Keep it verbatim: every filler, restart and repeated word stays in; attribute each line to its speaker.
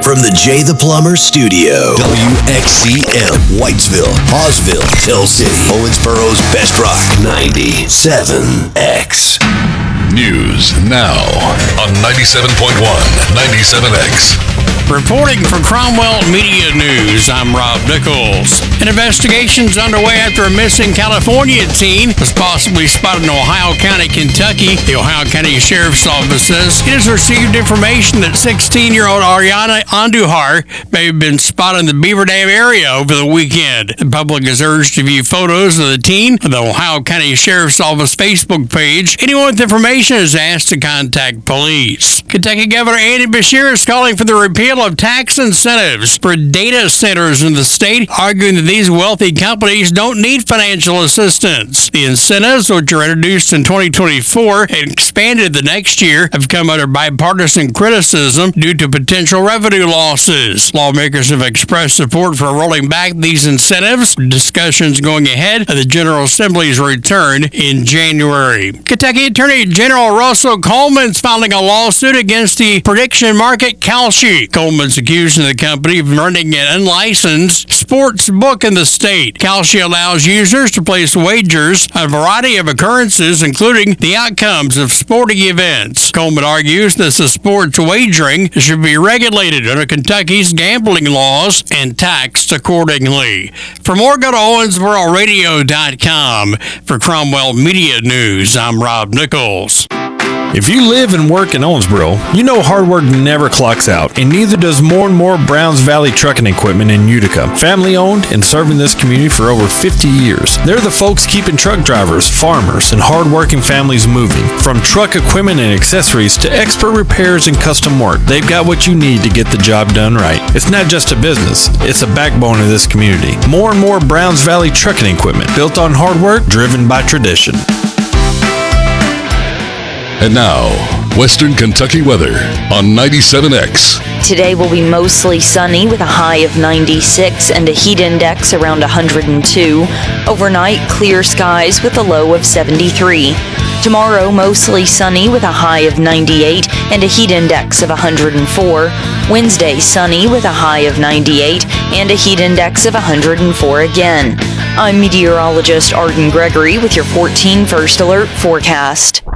Speaker 1: from the Jay the Plumber studio. W X C M, Whitesville, Hawesville, Hill City, Owensboro's best rock, ninety-seven X.
Speaker 2: News now on ninety-seven point one, ninety-seven X.
Speaker 3: Reporting for Cromwell Media News, I'm Rob Nichols. An investigation's underway after a missing California teen was possibly spotted in Ohio County, Kentucky. The Ohio County Sheriff's Office says it has received information that sixteen-year-old Ariana Andujar may have been spotted in the Beaver Dam area over the weekend. The public is urged to view photos of the teen on the Ohio County Sheriff's Office Facebook page. Anyone with information is asked to contact police. Kentucky Governor Andy Beshear is calling for the repeal of tax incentives for data centers in the state, arguing that these wealthy companies don't need financial assistance. The incentives, which were introduced in twenty twenty-four and expanded the next year, have come under bipartisan criticism due to potential revenue losses. Lawmakers have expressed support for rolling back these incentives, with discussions going ahead of the General Assembly's return in January. Kentucky Attorney General Russell Coleman's filing a lawsuit against the prediction market Kalshi. Coleman's accusing the company of running an unlicensed sports book in the state. Kalshi allows users to place wagers on a variety of occurrences, including the outcomes of sporting events. Coleman argues that the sports wagering should be regulated under Kentucky's gambling laws and taxed accordingly. For more, go to Owensboro Radio dot com. For Cromwell Media News, I'm Rob Nichols.
Speaker 4: If you live and work in Owensboro, you know hard work never clocks out, and neither does more and more Browns Valley Trucking Equipment in Utica. Family owned and serving this community for over fifty years. They're the folks keeping truck drivers, farmers, and hard-working families moving. From truck equipment and accessories to expert repairs and custom work, they've got what you need to get the job done right. It's not just a business, it's a backbone of this community. More and more Browns Valley Trucking Equipment, built on hard work, driven by tradition.
Speaker 2: And now, Western Kentucky weather on ninety-seven X.
Speaker 5: Today will be mostly sunny with a high of ninety-six and a heat index around one hundred two. Overnight, clear skies with a low of seventy-three. Tomorrow, mostly sunny with a high of ninety-eight and a heat index of one hundred four. Wednesday, sunny with a high of ninety-eight and a heat index of one hundred four again. I'm meteorologist Arden Gregory with your fourteen First Alert forecast.